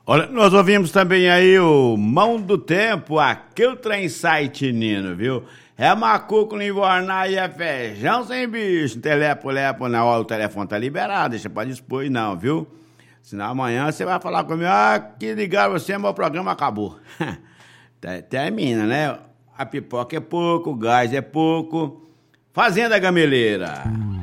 Olha, nós ouvimos também aí o Mão do Tempo, aquele trem site nino, viu? É macuco no invornar e é feijão sem bicho. Telepo, na hora o telefone tá liberado, deixa pra dispor não, viu? Senão amanhã você vai falar comigo, que ligaram você, mas o programa acabou. Termina, né? A pipoca é pouco, o gás é pouco. Fazenda Gameleira.